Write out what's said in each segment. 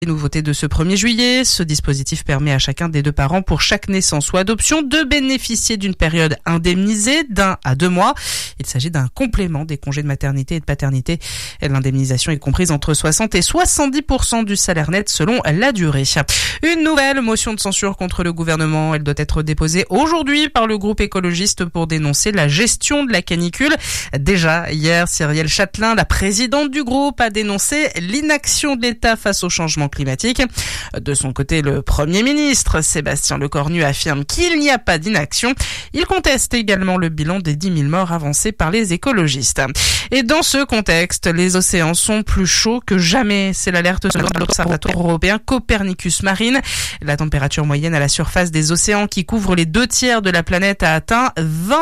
Nouveauté de ce 1er juillet, ce dispositif permet à chacun des deux parents pour chaque naissance ou adoption de bénéficier d'une période indemnisée d'1 à 2 mois. Il s'agit d'un complément des congés de maternité et de paternité. L'indemnisation est comprise entre 60 et 70% du salaire net selon la durée. Une nouvelle motion de censure contre le gouvernement. Elle doit être déposée aujourd'hui par le groupe écologiste pour dénoncer la gestion de la canicule. Déjà, hier, Cyrielle Châtelain, la présidente du groupe, a dénoncé l'inaction de l'État face au changement climatique. De son côté, le Premier ministre, Sébastien Lecornu, affirme qu'il n'y a pas d'inaction. Il conteste également le bilan des 10 000 morts avancé par les écologistes. Et dans ce contexte, les océans sont plus chauds que jamais. C'est l'alerte de l'Observatoire européen Copernicus Marine. La température moyenne à la surface des océans qui couvrent les 2/3 de la planète a atteint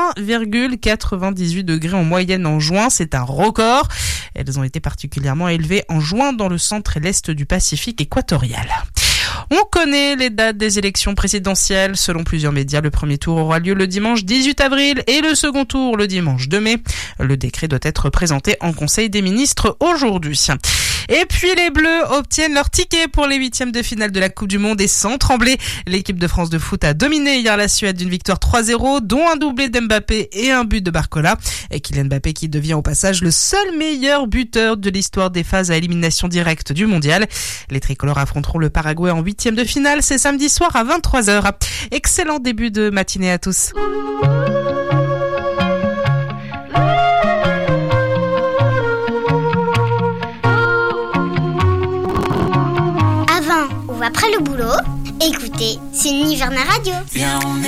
20,98 degrés en moyenne en juin. C'est un record. Elles ont été particulièrement élevées en juin dans le centre et l'est du Pacifique équatorial. On connaît les dates des élections présidentielles. Selon plusieurs médias, le premier tour aura lieu le dimanche 18 avril et le second tour le dimanche 2 mai. Le décret doit être présenté en Conseil des ministres aujourd'hui. Et puis les Bleus obtiennent leur ticket pour les 8e de finale de la Coupe du Monde et sans trembler. L'équipe de France de foot a dominé hier la Suède d'une victoire 3-0, dont un doublé d'Mbappé et un but de Barcola. Et Kylian Mbappé qui devient au passage le seul meilleur buteur de l'histoire des phases à élimination directe du mondial. Les tricolores affronteront le Paraguay en 8e de finale, c'est samedi soir à 23h. Excellent début de matinée à tous. Avant ou après le boulot, écoutez, c'est Niverna Radio.